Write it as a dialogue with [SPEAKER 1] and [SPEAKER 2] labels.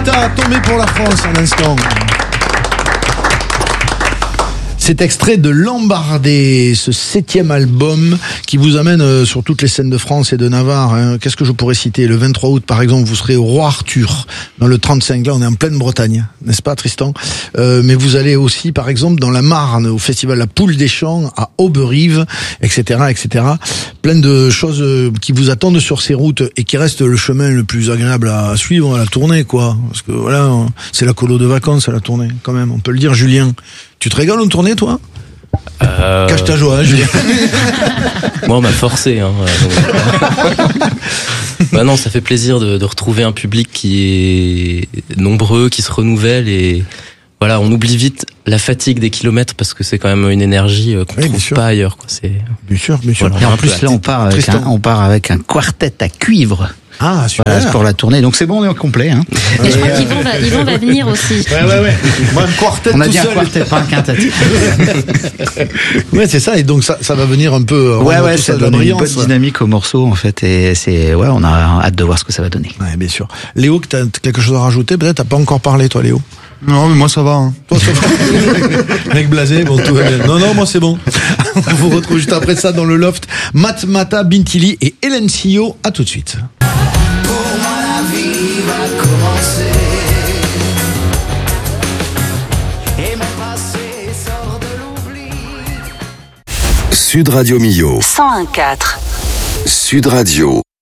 [SPEAKER 1] Lolita, tombée pour la France un instant. C'est extrait de Lambardé, ce 7e album qui vous amène sur toutes les scènes de France et de Navarre. Hein. Qu'est-ce que je pourrais citer ? Le 23 août, par exemple, vous serez au Roi Arthur, dans le 35. Là, on est en pleine Bretagne, n'est-ce pas, Tristan ? Mais vous allez aussi, par exemple, dans la Marne, au festival La Poule des Champs, à Auberive, etc., etc. Plein de choses qui vous attendent sur ces routes et qui restent le chemin le plus agréable à suivre à la tournée, quoi. Parce que voilà, c'est la colo de vacances à la tournée, quand même. On peut le dire, Julien. Tu te régales en tournée, toi ? Cache ta joie, hein, Julien.
[SPEAKER 2] Moi, on m'a forcé. Hein, bah non, ça fait plaisir de retrouver un public qui est nombreux, qui se renouvelle et voilà, on oublie vite la fatigue des kilomètres parce que c'est quand même une énergie qu'on trouve pas ailleurs. Quoi. C'est
[SPEAKER 1] bien sûr.
[SPEAKER 3] Voilà, et en plus là, on part avec un quartet à cuivre.
[SPEAKER 1] Ah, super.
[SPEAKER 3] Voilà, pour la tournée. Donc c'est bon, on est au complet. Hein.
[SPEAKER 4] Et je crois qu'Yvan va venir aussi.
[SPEAKER 1] Ouais. Moi, un quartet
[SPEAKER 3] on a
[SPEAKER 1] tout
[SPEAKER 3] dit
[SPEAKER 1] seul.
[SPEAKER 3] Un quartet, pas un quintet.
[SPEAKER 1] Ouais, c'est ça. Et donc ça va venir un peu.
[SPEAKER 3] Ouais, ça donne une bonne dynamique au morceau en fait. Et on a hâte de voir ce que ça va donner.
[SPEAKER 1] Ouais, bien sûr. Léo, que t'as quelque chose à rajouter ? Peut-être t'as pas encore parlé, toi, Léo.
[SPEAKER 5] Non, mais moi ça va. Hein.
[SPEAKER 1] Toi, ça va. Mec blasé, bon, tout va bien. Non, moi c'est bon. On vous retrouve juste après ça dans le loft. Matmata Bintili et Hélène Sio. À tout de suite.
[SPEAKER 6] Sud Radio Millau.
[SPEAKER 7] 101.4.
[SPEAKER 6] Sud Radio.